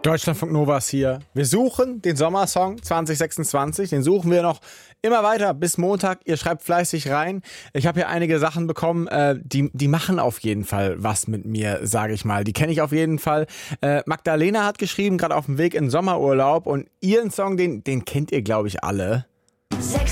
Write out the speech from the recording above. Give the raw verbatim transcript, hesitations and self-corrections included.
Deutschlandfunk Nova ist hier. Wir suchen den Sommersong zwanzig sechsundzwanzig. Den suchen wir noch immer weiter bis Montag. Ihr schreibt fleißig rein. Ich habe hier einige Sachen bekommen, äh, die, die machen auf jeden Fall was mit mir, sage ich mal. Die kenne ich auf jeden Fall. Äh, Magdalena hat geschrieben, gerade auf dem Weg in Sommerurlaub. Und ihren Song, den, den kennt ihr, glaube ich, alle.